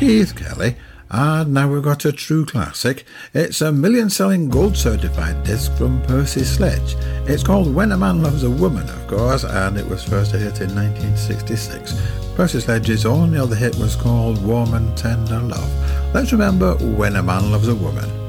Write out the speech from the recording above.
Keith Kelly. And now we've got a true classic. It's a million-selling gold-certified disc from Percy Sledge. It's called When a Man Loves a Woman, of course, and it was first a hit in 1966. Percy Sledge's only other hit was called Warm and Tender Love. Let's remember When a Man Loves a Woman.